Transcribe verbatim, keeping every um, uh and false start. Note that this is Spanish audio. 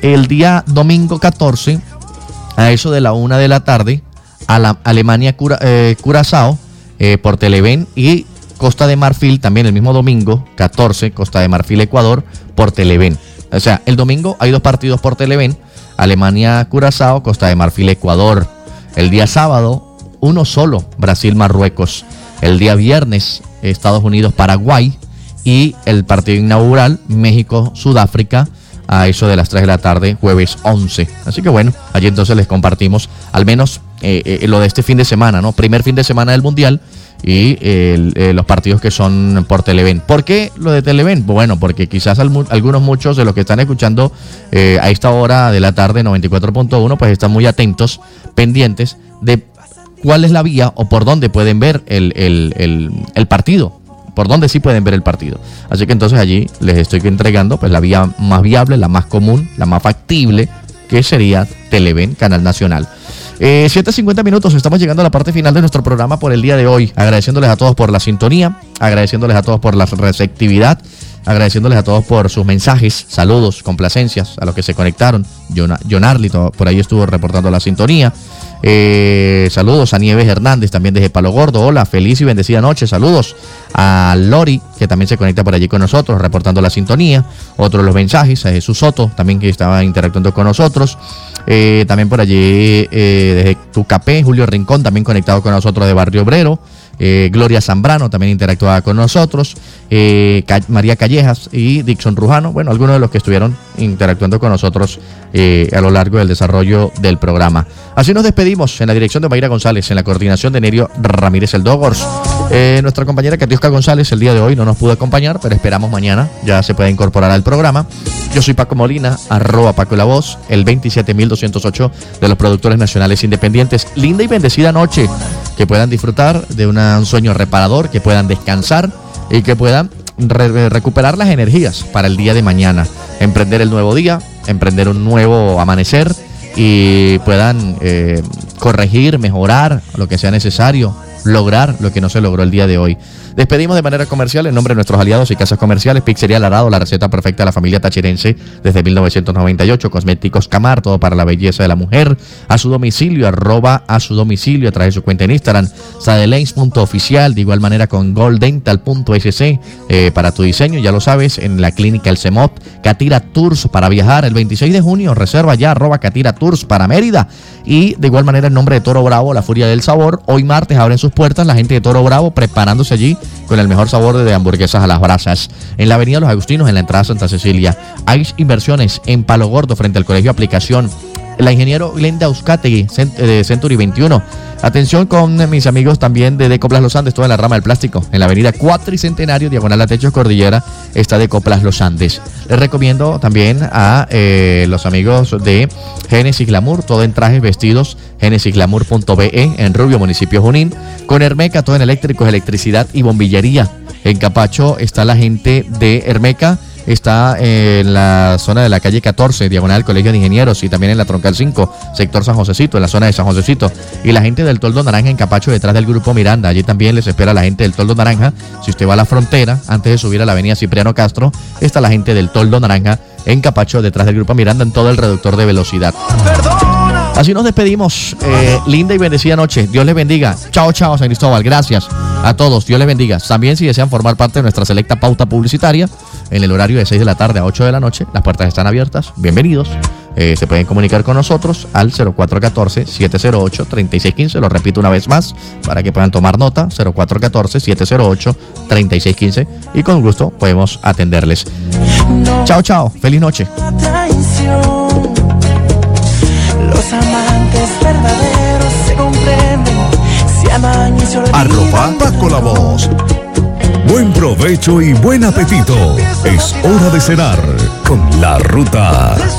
el día domingo catorce, a eso de la una de la tarde, a la Alemania Cura, eh, Curazao eh, por Televen, y Costa de Marfil también el mismo domingo catorce, Costa de Marfil Ecuador por Televen. O sea, el domingo hay dos partidos por Televen, Alemania Curazao, Costa de Marfil Ecuador. El día sábado uno solo, Brasil Marruecos. El día viernes, Estados Unidos Paraguay, y el partido inaugural México Sudáfrica a eso de las tres de la tarde, jueves once. Así que bueno, allí entonces les compartimos al menos eh, eh, lo de este fin de semana, ¿no? Primer fin de semana del Mundial y eh, eh, los partidos que son por Televen. ¿Por qué lo de Televen? Bueno, porque quizás al, algunos muchos de los que están escuchando eh, a esta hora de la tarde, noventa y cuatro punto uno, pues están muy atentos, pendientes de cuál es la vía o por dónde pueden ver el, el, el, el partido. Por dónde sí pueden ver el partido. Así que entonces allí les estoy entregando pues la vía más viable, la más común, la más factible, que sería Televen, Canal Nacional. Eh, siete cincuenta minutos, estamos llegando a la parte final de nuestro programa por el día de hoy, agradeciéndoles a todos por la sintonía, agradeciéndoles a todos por la receptividad, agradeciéndoles a todos por sus mensajes, saludos, complacencias a los que se conectaron. John, John Arlito por ahí estuvo reportando la sintonía. Eh, saludos a Nieves Hernández también desde Palo Gordo. Hola, feliz y bendecida noche. Saludos a Lori, que también se conecta por allí con nosotros reportando la sintonía. Otro de los mensajes a Jesús Soto también, que estaba interactuando con nosotros. eh, también por allí eh, desde Tucapé, Julio Rincón también conectado con nosotros de Barrio Obrero. Eh, Gloria Zambrano también interactuaba con nosotros, eh, Ca- María Callejas y Dixon Rujano, bueno, algunos de los que estuvieron interactuando con nosotros eh, a lo largo del desarrollo del programa. Así nos despedimos en la dirección de Mayra González, en la coordinación de Nerio Ramírez el Dogors. Eh, nuestra compañera Katiuska González el día de hoy no nos pudo acompañar, pero esperamos mañana ya se pueda incorporar al programa. Yo soy Paco Molina, arroba Paco La Voz, el veintisiete mil doscientos ocho de los productores nacionales independientes. Linda y bendecida noche, que puedan disfrutar de una, un sueño reparador, que puedan descansar y que puedan re- recuperar las energías para el día de mañana, emprender el nuevo día, emprender un nuevo amanecer y puedan eh, corregir, mejorar lo que sea necesario, lograr lo que no se logró el día de hoy. Despedimos de manera comercial en nombre de nuestros aliados y casas comerciales. Pizzería Larado, la receta perfecta de la familia tachirense desde mil novecientos noventa y ocho. Cosméticos Camar, todo para la belleza de la mujer. A su domicilio, arroba a su domicilio a través de su cuenta en Instagram, sadelanes punto oficial. De igual manera con goldental punto es ce eh, para tu diseño, ya lo sabes, en la clínica El Semot. Catira Tours para viajar el veintiséis de junio. Reserva ya, arroba Catira Tours para Mérida. Y de igual manera en nombre de Toro Bravo, la furia del sabor. Hoy martes abren sus puertas la gente de Toro Bravo, preparándose allí con el mejor sabor de hamburguesas a las brasas. En la avenida Los Agustinos, en la entrada a Santa Cecilia. Hay inversiones en Palo Gordo, frente al Colegio Aplicación. La ingeniero Glenda Euskategui, de Century veintiuno. Atención con mis amigos también de Decoplas Los Andes, toda la rama del plástico. En la avenida Cuatricentenario, diagonal a Techos Cordillera, está Decoplas Los Andes. Les recomiendo también a eh, los amigos de Génesis Glamour, todo en trajes, vestidos, génesis glamour punto be en Rubio, municipio Junín. Con Hermeca, todo en eléctricos, electricidad y bombillería. En Capacho está la gente de Hermeca. Está en la zona de la calle catorce, diagonal al Colegio de Ingenieros, y también en la Troncal cinco, sector San Josecito, en la zona de San Josecito. Y la gente del Toldo Naranja en Capacho, detrás del Grupo Miranda. Allí también les espera la gente del Toldo Naranja. Si usted va a la frontera, antes de subir a la avenida Cipriano Castro, está la gente del Toldo Naranja en Capacho, detrás del Grupo Miranda, en todo el reductor de velocidad. Así nos despedimos. Eh, linda y bendecida noche. Dios les bendiga. Chao, chao, San Cristóbal. Gracias a todos. Dios les bendiga. También, si desean formar parte de nuestra selecta pauta publicitaria, en el horario de seis de la tarde a ocho de la noche, las puertas están abiertas. Bienvenidos. Eh, se pueden comunicar con nosotros al cero cuatro uno cuatro, siete cero ocho, tres seis uno cinco. Lo repito una vez más para que puedan tomar nota. cero cuatro uno cuatro, siete cero ocho, tres seis uno cinco. Y con gusto podemos atenderles. Chao, chao. Feliz noche. Los amantes verdaderos se comprenden, se aman y se olvidan. Arroba Paco La Voz. Buen provecho y buen apetito. Es hora de cenar con La Ruta.